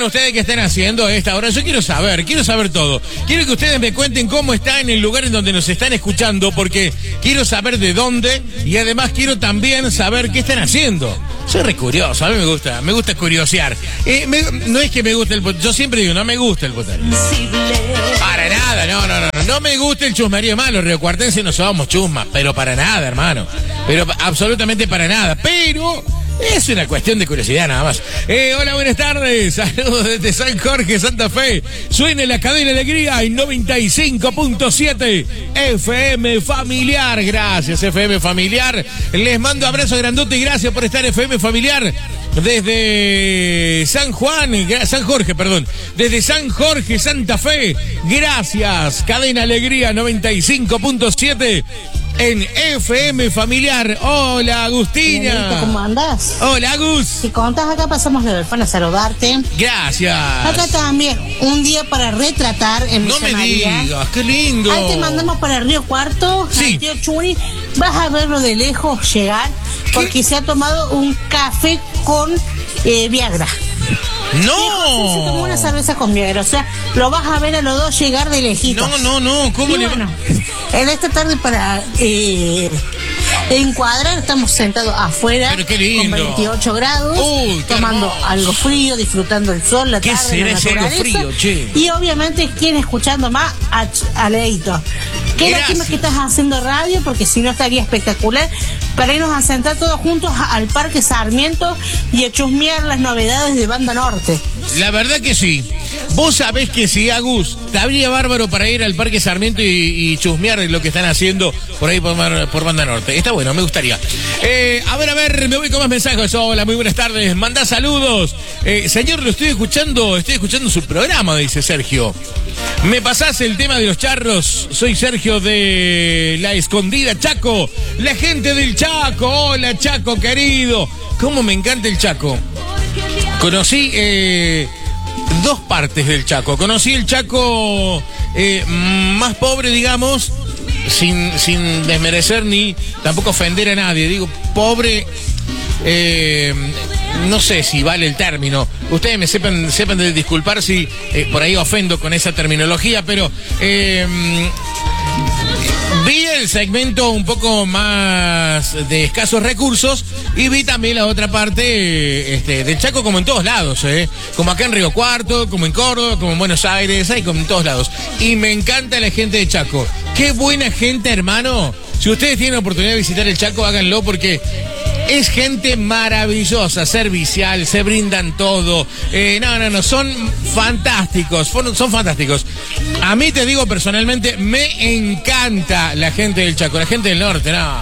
cuentan ustedes qué están haciendo a esta hora? Yo quiero saber todo. Quiero que ustedes me cuenten cómo está en el lugar en donde nos están escuchando, porque quiero saber de dónde y además quiero también saber qué están haciendo. Soy re curioso, a mí me gusta curiosear. No es que me guste yo siempre digo, no me gusta el botario. Para nada, no me gusta el chusmerío malo, riocuartense no somos chusmas, pero para nada, hermano. Pero absolutamente para nada, pero es una cuestión de curiosidad nada más. Hola, buenas tardes, saludos desde San Jorge, Santa Fe. Suena la cadena Alegría en 95.7 FM Familiar. Gracias, FM Familiar. Les mando abrazo grandote y gracias por estar, FM Familiar. Desde San Jorge, desde San Jorge, Santa Fe. Gracias, cadena Alegría 95.7 en FM Familiar. Hola, Agustina. Bienito, ¿cómo andás? Hola, Agus. Si contás acá, pasamos de Belfón a saludarte. Gracias. Acá también, un día para retratar en No Villa me María. digas, qué lindo. Ahí te mandamos para Río Cuarto, Sí. al tío Chuni. Vas a verlo de lejos llegar, porque se ha tomado un café con Viagra. No. Sí, se tomó una cerveza con Viagra, o sea, lo vas a ver a los dos llegar de lejitos. No, ¿cómo Y le bueno, en esta tarde para encuadrar, estamos sentados afuera. Pero qué lindo. Con 28 grados, Uy, qué tomando hermoso. algo frío, disfrutando el sol, la ¿Qué tarde, será la ese algo naturaleza. frío, che? Y obviamente, ¿quién escuchando más? A Leito. Qué Gracias. lástima que estás haciendo radio, porque si no estaría espectacular para irnos a sentar todos juntos al Parque Sarmiento y a chusmear las novedades de Banda Norte. La verdad que sí. Vos sabés que sí, Agus, estaría bárbaro para ir al Parque Sarmiento y chusmear lo que están haciendo por ahí por Banda Norte. Está bueno, me gustaría. A ver, me voy con más mensajes. Hola, muy buenas tardes. Mandá saludos. Señor, lo estoy escuchando su programa, dice Sergio. ¿Me pasás el tema de los charros? Soy Sergio de La Escondida, Chaco. La gente del Chaco. Hola, Chaco, querido. ¿Cómo me encanta el Chaco? Conocí dos partes del Chaco. Conocí el Chaco más pobre, digamos, sin desmerecer ni tampoco ofender a nadie. Digo, pobre, no sé si vale el término. Ustedes me sepan de disculpar si por ahí ofendo con esa terminología, pero vi el segmento un poco más de escasos recursos y vi también la otra parte del Chaco, como en todos lados, como acá en Río Cuarto, como en Córdoba, como en Buenos Aires, ahí como en todos lados. Y me encanta la gente de Chaco. Qué buena gente, hermano. Si ustedes tienen la oportunidad de visitar el Chaco, háganlo, porque es gente maravillosa, servicial, se brindan todo. No, son fantásticos, son fantásticos. A mí, te digo personalmente, me encanta la gente del Chaco, la gente del norte, no.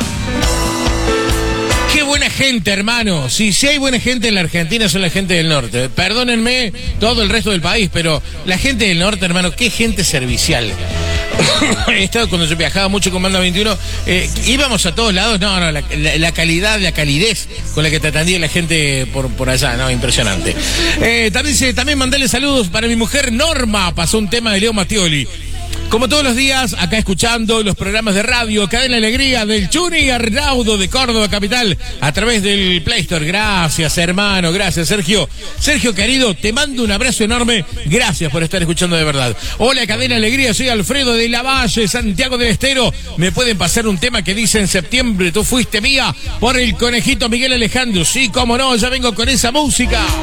Qué buena gente, hermano. Si hay buena gente en la Argentina, son la gente del norte. Perdónenme todo el resto del país, pero la gente del norte, hermano, qué gente servicial. He estado, cuando yo viajaba mucho con Banda 21, íbamos a todos lados. La calidad, la calidez con la que te atendía la gente por allá, no, impresionante. También mandale saludos para mi mujer Norma. Pasó un tema de Leo Mattioli. Como todos los días, acá escuchando los programas de radio, Cadena Alegría del Chuni Arnaudo de Córdoba Capital, a través del Play Store. Gracias, hermano, gracias, Sergio. Sergio, querido, te mando un abrazo enorme. Gracias por estar escuchando de verdad. Hola, Cadena Alegría, soy Alfredo de Lavalle, Santiago del Estero. ¿Me pueden pasar un tema que dice: en septiembre tú fuiste mía, por el conejito Miguel Alejandro? Sí, cómo no, ya vengo con esa música.